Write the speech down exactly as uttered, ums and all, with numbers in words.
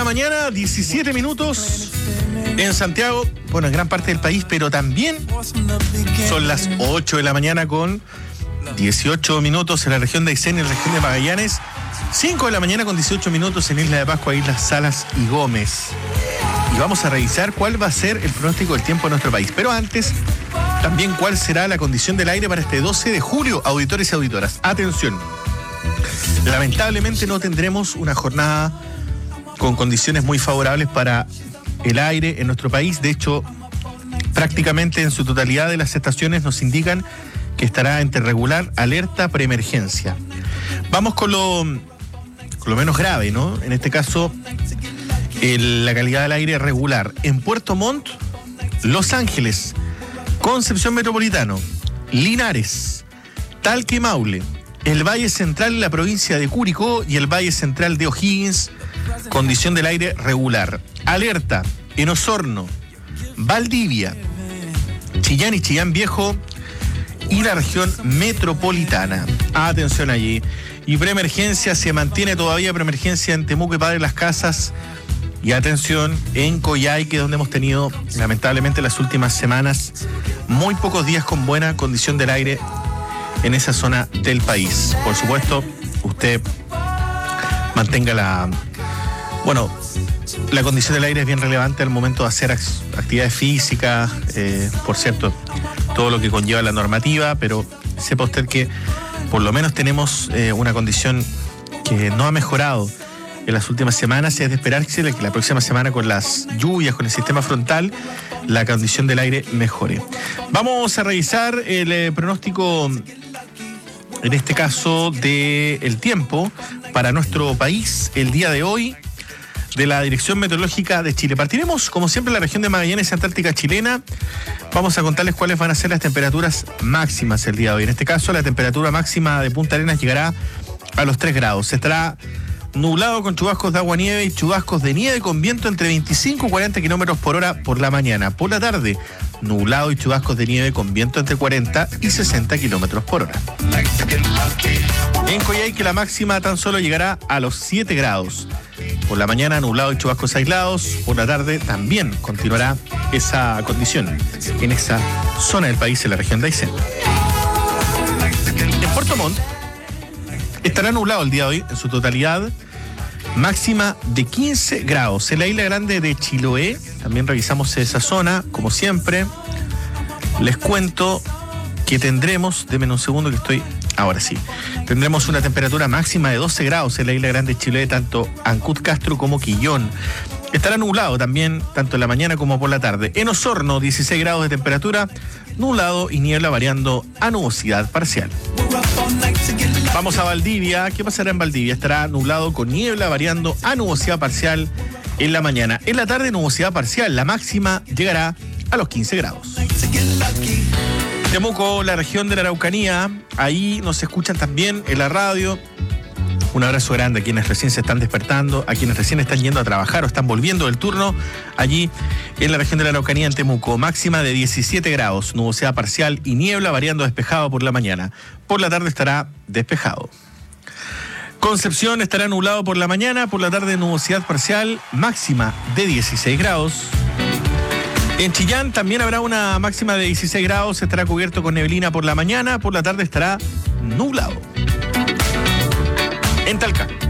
mañana, diecisiete minutos en Santiago, bueno, en gran parte del país, pero también son las ocho de la mañana con dieciocho minutos en la región de Aysén y en la región de Magallanes, cinco de la mañana con dieciocho minutos en Isla de Pascua, Islas Salas y Gómez. Y vamos a revisar cuál va a ser el pronóstico del tiempo en nuestro país. Pero antes, también cuál será la condición del aire para este doce de julio, auditores y auditoras. Atención, lamentablemente no tendremos una jornada con condiciones muy favorables para el aire en nuestro país. De hecho, prácticamente en su totalidad de las estaciones nos indican que estará entre regular, alerta, preemergencia. Vamos con lo, con lo menos grave, ¿no? En este caso, el, la calidad del aire regular. En Puerto Montt, Los Ángeles, Concepción Metropolitano, Linares, Talca, Maule, el Valle Central en la provincia de Curicó y el Valle Central de O'Higgins, condición del aire regular. Alerta en Osorno, Valdivia, Chillán y Chillán Viejo y la región metropolitana. Atención allí. Y preemergencia, se mantiene todavía preemergencia en Temuco y Padre Las Casas. Y atención en Coyhaique, donde hemos tenido lamentablemente las últimas semanas muy pocos días con buena condición del aire en esa zona del país. Por supuesto, usted mantenga la... Bueno, la condición del aire es bien relevante al momento de hacer actividades físicas, eh, por cierto, todo lo que conlleva la normativa, pero sepa usted que por lo menos tenemos eh, una condición que no ha mejorado en las últimas semanas. Es de esperarse que la próxima semana, con las lluvias, con el sistema frontal, la condición del aire mejore. Vamos a revisar el eh, pronóstico, en este caso, del tiempo para nuestro país el día de hoy, de la Dirección Meteorológica de Chile. Partiremos, como siempre, en la región de Magallanes, Antártica chilena. Vamos a contarles cuáles van a ser las temperaturas máximas el día de hoy. En este caso, la temperatura máxima de Punta Arenas llegará a los tres grados. Estará nublado con chubascos de agua-nieve y chubascos de nieve con viento entre veinticinco y cuarenta kilómetros por hora por la mañana. Por la tarde, nublado y chubascos de nieve con viento entre cuarenta y sesenta kilómetros por hora. En Coyhaique, la máxima tan solo llegará a los siete grados. Por la mañana, nublado y chubascos aislados. Por la tarde también continuará esa condición en esa zona del país, en la región de Aysén. En Puerto Montt estará nublado el día de hoy en su totalidad, máxima de quince grados. En la isla grande de Chiloé también revisamos esa zona, como siempre. Les cuento que tendremos, denme un segundo que estoy... Ahora sí, tendremos una temperatura máxima de doce grados en la isla grande de Chiloé, tanto Ancud Castro como Quillón. Estará nublado también, tanto en la mañana como por la tarde. En Osorno, dieciséis grados de temperatura, nublado y niebla variando a nubosidad parcial. Vamos a Valdivia. ¿Qué pasará en Valdivia? Estará nublado con niebla variando a nubosidad parcial en la mañana. En la tarde, nubosidad parcial. La máxima llegará a los quince grados. Temuco, la región de la Araucanía, ahí nos escuchan también en la radio. Un abrazo grande a quienes recién se están despertando, a quienes recién están yendo a trabajar o están volviendo del turno, allí en la región de la Araucanía, en Temuco. Máxima de diecisiete grados, nubosidad parcial y niebla variando despejado por la mañana. Por la tarde estará despejado. Concepción estará nublado por la mañana, por la tarde nubosidad parcial, máxima de dieciséis grados. En Chillán también habrá una máxima de dieciséis grados, estará cubierto con neblina por la mañana, por la tarde estará nublado. En Talca